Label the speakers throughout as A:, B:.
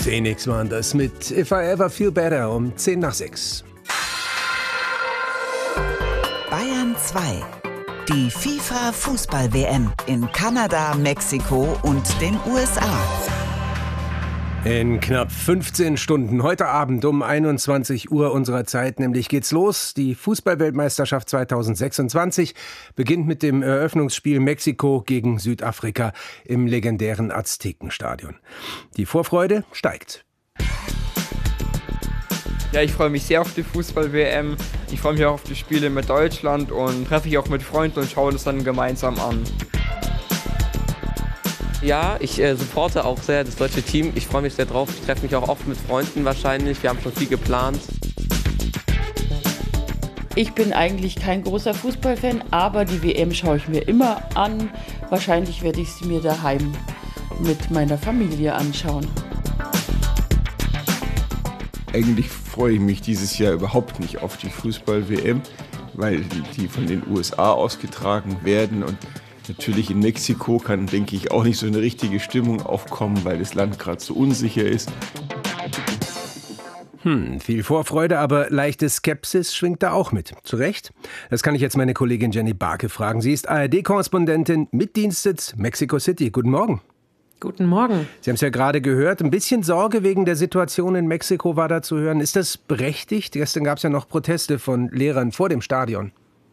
A: Phoenix waren das mit If I Ever Feel Better um 5:10.
B: Bayern 2. Die FIFA-Fußball-WM in Kanada, Mexiko und den USA.
A: In knapp 15 Stunden, heute Abend um 21 Uhr unserer Zeit, nämlich geht's los. Die Fußball-Weltmeisterschaft 2026 beginnt mit dem Eröffnungsspiel Mexiko gegen Südafrika im legendären Aztekenstadion. Die Vorfreude steigt.
C: Ja, ich freue mich sehr auf die Fußball-WM. Ich freue mich auch auf die Spiele mit Deutschland und treffe mich auch mit Freunden und schaue das dann gemeinsam an.
D: Ja, ich supporte auch sehr das deutsche Team. Ich freue mich sehr drauf. Ich treffe mich auch oft mit Freunden wahrscheinlich. Wir haben schon viel geplant.
E: Ich bin eigentlich kein großer Fußballfan, aber die WM schaue ich mir immer an. Wahrscheinlich werde ich sie mir daheim mit meiner Familie anschauen.
F: Eigentlich freue ich mich dieses Jahr überhaupt nicht auf die Fußball-WM, weil die von den USA ausgetragen werden. Und natürlich in Mexiko kann, denke ich, auch nicht so eine richtige Stimmung aufkommen, weil das Land gerade so unsicher ist.
A: Viel Vorfreude, aber leichte Skepsis schwingt da auch mit. Zu Recht? Das kann ich jetzt meine Kollegin Jenny Barke fragen. Sie ist ARD-Korrespondentin mit Dienstsitz Mexico City. Guten Morgen.
G: Guten Morgen.
A: Sie haben es ja gerade gehört. Ein bisschen Sorge wegen der Situation in Mexiko war da zu hören. Ist das berechtigt? Gestern gab es ja noch Proteste von Lehrern vor dem Stadion.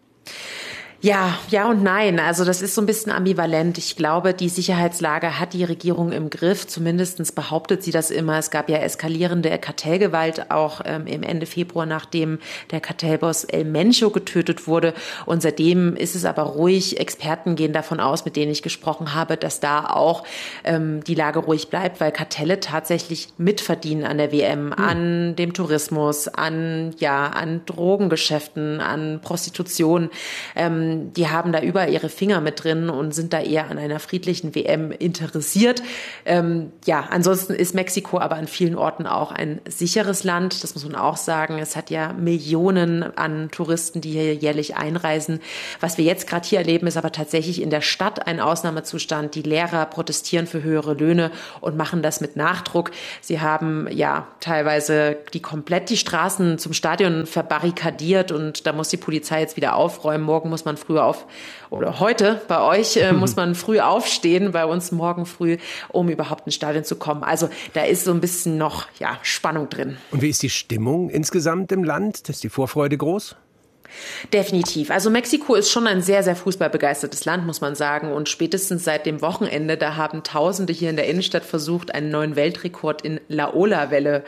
G: Ja und nein. Also das ist so ein bisschen ambivalent. Ich glaube, die Sicherheitslage hat die Regierung im Griff. Zumindest behauptet sie das immer. Es gab ja eskalierende Kartellgewalt auch im Ende Februar, nachdem der Kartellboss El Mencho getötet wurde. Und seitdem ist es aber ruhig. Experten gehen davon aus, mit denen ich gesprochen habe, dass da auch die Lage ruhig bleibt, weil Kartelle tatsächlich mitverdienen an der WM, an dem Tourismus, an Drogengeschäften, an Prostitution. Die haben da überall ihre Finger mit drin und sind da eher an einer friedlichen WM interessiert. Ansonsten ist Mexiko aber an vielen Orten auch ein sicheres Land. Das muss man auch sagen. Es hat ja Millionen an Touristen, die hier jährlich einreisen. Was wir jetzt gerade hier erleben, ist aber tatsächlich in der Stadt ein Ausnahmezustand. Die Lehrer protestieren für höhere Löhne und machen das mit Nachdruck. Sie haben teilweise komplett die Straßen zum Stadion verbarrikadiert und da muss die Polizei jetzt wieder aufräumen. Morgen muss man heute bei euch muss man früh aufstehen, bei uns morgen früh, um überhaupt ins Stadion zu kommen. Also da ist so ein bisschen noch Spannung drin.
A: Und wie ist die Stimmung insgesamt im Land? Ist die Vorfreude groß?
G: Definitiv. Also Mexiko ist schon ein sehr, sehr fußballbegeistertes Land, muss man sagen. Und spätestens seit dem Wochenende, da haben Tausende hier in der Innenstadt versucht, einen neuen Weltrekord in Laola-Wellen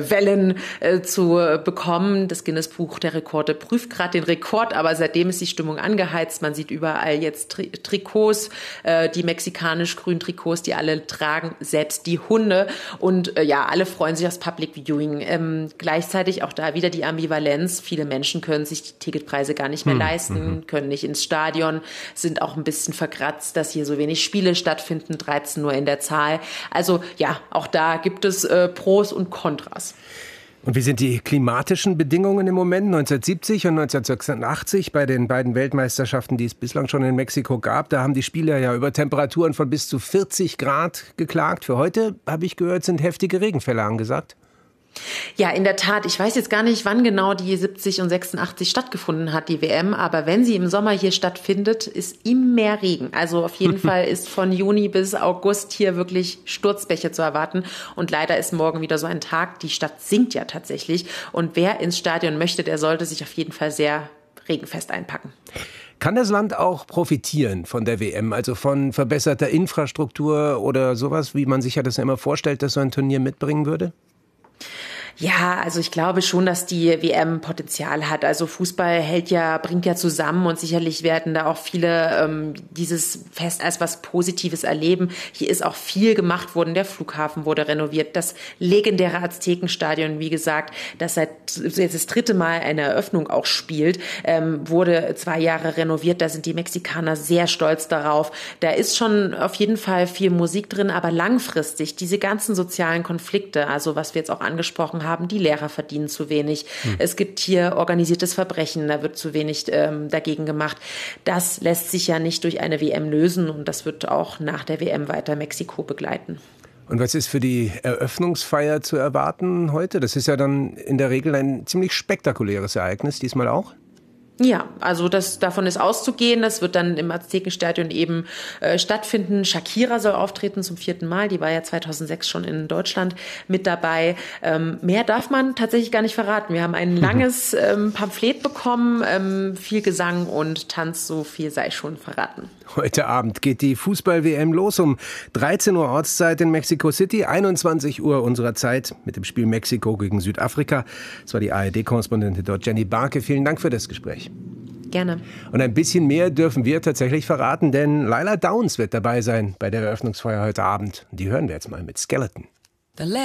G: zu bekommen. Das Guinness-Buch der Rekorde prüft gerade den Rekord, aber seitdem ist die Stimmung angeheizt. Man sieht überall jetzt Trikots, die mexikanisch-grünen Trikots, die alle tragen, selbst die Hunde. Und alle freuen sich aufs Public Viewing. Gleichzeitig auch da wieder die Ambivalenz. Viele Menschen können sich die Ticketpreise gar nicht mehr leisten, können nicht ins Stadion, sind auch ein bisschen verkratzt, dass hier so wenig Spiele stattfinden, 13 nur in der Zahl. Also auch da gibt es Pros und Kontras.
A: Und wie sind die klimatischen Bedingungen im Moment? 1970 und 1986 bei den beiden Weltmeisterschaften, die es bislang schon in Mexiko gab, da haben die Spieler ja über Temperaturen von bis zu 40 Grad geklagt. Für heute, habe ich gehört, sind heftige Regenfälle angesagt.
G: Ja, in der Tat. Ich weiß jetzt gar nicht, wann genau die 70 und 86 stattgefunden hat, die WM. Aber wenn sie im Sommer hier stattfindet, ist immer Regen. Also auf jeden Fall ist von Juni bis August hier wirklich Sturzbäche zu erwarten. Und leider ist morgen wieder so ein Tag. Die Stadt sinkt ja tatsächlich. Und wer ins Stadion möchte, der sollte sich auf jeden Fall sehr regenfest einpacken.
A: Kann das Land auch profitieren von der WM, also von verbesserter Infrastruktur oder sowas, wie man sich ja das immer vorstellt, dass so ein Turnier mitbringen würde?
G: Ja, also ich glaube schon, dass die WM Potenzial hat. Also Fußball bringt ja zusammen und sicherlich werden da auch viele dieses Fest als was Positives erleben. Hier ist auch viel gemacht worden. Der Flughafen wurde renoviert. Das legendäre Aztekenstadion, wie gesagt, das jetzt das dritte Mal eine Eröffnung auch spielt, wurde 2 Jahre renoviert. Da sind die Mexikaner sehr stolz darauf. Da ist schon auf jeden Fall viel Musik drin, aber langfristig diese ganzen sozialen Konflikte, also was wir jetzt auch angesprochen haben, die Lehrer verdienen zu wenig. Es gibt hier organisiertes Verbrechen, da wird zu wenig dagegen gemacht. Das lässt sich ja nicht durch eine WM lösen und das wird auch nach der WM weiter Mexiko begleiten.
A: Und was ist für die Eröffnungsfeier zu erwarten heute? Das ist ja dann in der Regel ein ziemlich spektakuläres Ereignis, diesmal auch.
G: Ja, also davon ist auszugehen. Das wird dann im Aztekenstadion eben stattfinden. Shakira soll auftreten zum 4. Mal. Die war ja 2006 schon in Deutschland mit dabei. Mehr darf man tatsächlich gar nicht verraten. Wir haben ein langes Pamphlet bekommen. Viel Gesang und Tanz, so viel sei schon verraten.
A: Heute Abend geht die Fußball-WM los um 13 Uhr Ortszeit in Mexico City, 21 Uhr unserer Zeit mit dem Spiel Mexiko gegen Südafrika. Das war die ARD-Korrespondentin dort, Jenny Barke. Vielen Dank für das Gespräch.
G: Gerne.
A: Und ein bisschen mehr dürfen wir tatsächlich verraten, denn Lila Downs wird dabei sein bei der Eröffnungsfeier heute Abend. Die hören wir jetzt mal mit Skeleton.